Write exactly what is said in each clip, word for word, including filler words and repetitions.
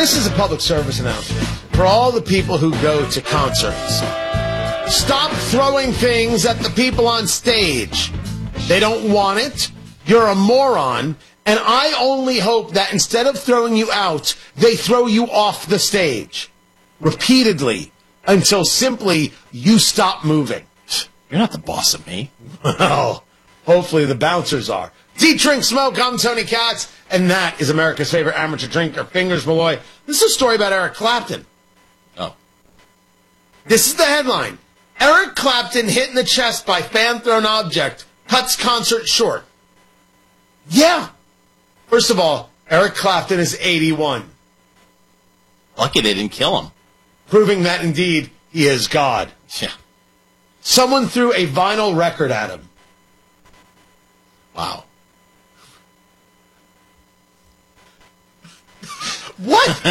This is a public service announcement for all the people who go to concerts. Stop throwing things at the people on stage. They don't want it. You're a moron. And I only hope that instead of throwing you out, they throw you off the stage. Repeatedly. Until simply you stop moving. You're not the boss of me. Well, hopefully the bouncers are. Deep Drink Smoke, I'm Tony Katz, and that is America's favorite amateur drinker, Fingers Malloy. This is a story about Eric Clapton. Oh. This is the headline. Eric Clapton hit in the chest by fan-thrown object, cuts concert short. Yeah. First of all, Eric Clapton is eighty-one. Lucky they didn't kill him. Proving that, indeed, he is God. Yeah. Someone threw a vinyl record at him. Wow. What?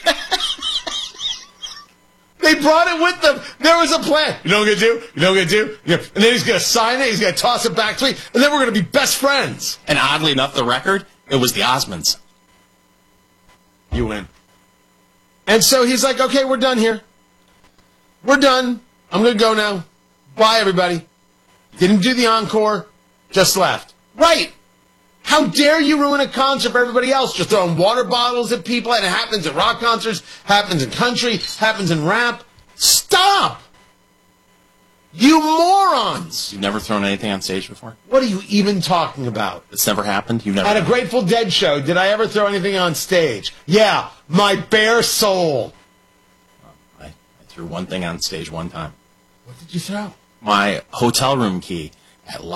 They brought it with them. There was a plan. You know what we're going to do? You know what we're going to do? You know, and then he's going to sign it. He's going to toss it back to me. And then we're going to be best friends. And oddly enough, the record, it was the Osmonds. You win. And so he's like, okay, we're done here. We're done. I'm going to go now. Bye, everybody. Didn't do the encore. Just left. Right. How dare you ruin a concert for everybody else? Just throwing water bottles at people, and it happens at rock concerts, happens in country, happens in rap. Stop! You morons! You've never thrown anything on stage before? What are you even talking about? It's never happened? You've never... At a Grateful Dead show, did I ever throw anything on stage? Yeah, my bare soul. I, I threw one thing on stage one time. What did you throw? My hotel room key at